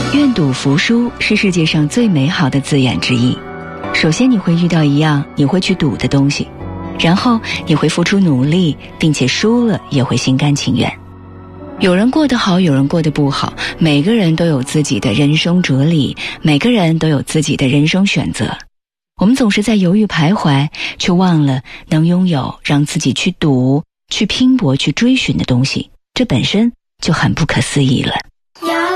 愿赌服输是世界上最美好的字眼之一。首先你会遇到一样你会去赌的东西，然后你会付出努力，并且输了也会心甘情愿。有人过得好，有人过得不好，每个人都有自己的人生哲理，每个人都有自己的人生选择。我们总是在犹豫徘徊，却忘了能拥有让自己去赌、去拼搏、去追寻的东西，这本身就很不可思议了。